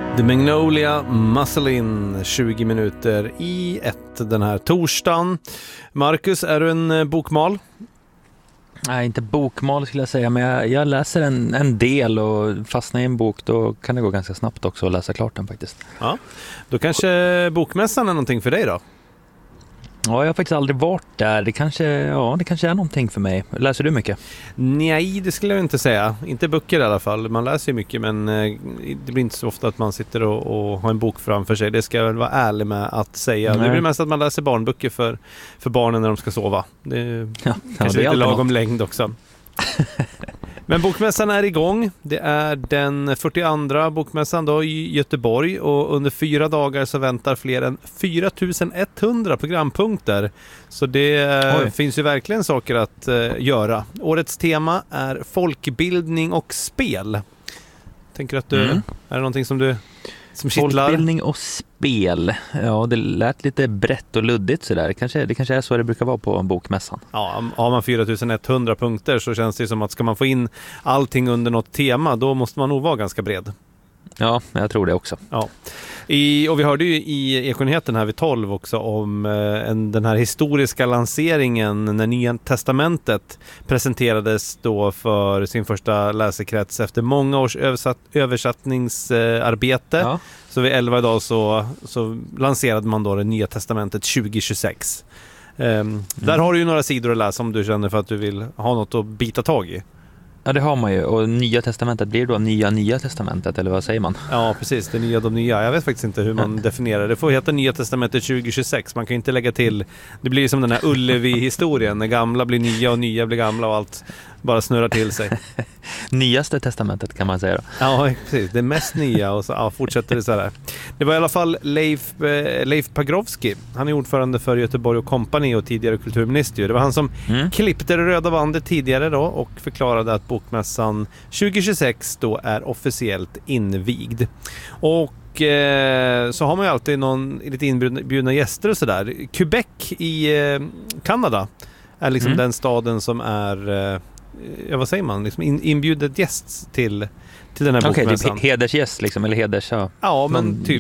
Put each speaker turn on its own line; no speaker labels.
The Magnolia Musselin, 20 minuter i ett den här torsdagen. Marcus, är du en bokmal?
Nej, inte bokmal skulle jag säga, men jag läser en del, och fastnar i en bok då kan det gå ganska snabbt också att läsa klart den faktiskt.
Ja, då kanske bokmässan är någonting för dig då?
Ja, jag har faktiskt aldrig varit där. Det kanske är någonting för mig. Läser du mycket?
Nej, det skulle jag inte säga. Inte böcker i alla fall. Man läser ju mycket, men det blir inte så ofta att man sitter och har en bok framför sig. Det ska jag väl vara ärlig med att säga. Nej. Det blir mest att man läser barnböcker för barnen när de ska sova. Det kanske är lite lagom längd också. Men bokmässan är igång. Det är den 42:a bokmässan då i Göteborg, och under 4 dagar så väntar fler än 4100 programpunkter. Så det finns ju verkligen saker att göra. Årets tema är folkbildning och spel. Tänker att är det någonting som kittlar?
Folkbildning och spel. Ja, det lät lite brett och luddigt sådär. Det kanske är så det brukar vara på bokmässan.
Ja, har man 4100 punkter så känns det som att ska man få in allting under något tema, då måste man nog vara ganska bred.
Ja, jag tror det också.
Ja. Och vi hörde ju i Ekonyheten här vid 12 också om den här historiska lanseringen när Nya Testamentet presenterades då för sin första läsekrets efter många års översättningsarbete. Ja. Så vid 11 idag så lanserade man då det Nya Testamentet 2026. Där har du ju några sidor att läsa om du känner för att du vill ha något att bita tag i.
Ja, det har man ju. Och Nya Testamentet blir då Nya Testamentet, eller vad säger man?
Ja, precis. Det nya, de nya. Jag vet faktiskt inte hur man definierar det. Det får heta Nya Testamentet 2026. Man kan inte lägga till... Det blir som den här Ullevi-historien. När gamla blir nya och nya blir gamla och allt bara snurrar till sig.
Nyaste testamentet kan man säga då.
Ja, precis. Det mest nya, och så fortsätter det så här. Det var i alla fall Leif Pagrotsky. Han är ordförande för Göteborg och Company och tidigare kulturminister. Det var han som klippte det röda bandet tidigare då och förklarade att bokmässan 2026 då är officiellt invigd. Och så har man ju alltid lite inbjudna gäster och sådär. Quebec i Kanada är liksom den staden som är vad säger man? Liksom inbjudet gäst till den här bokmässan.
Okej, typ hedersgäst liksom, eller heders...
Ja, men typ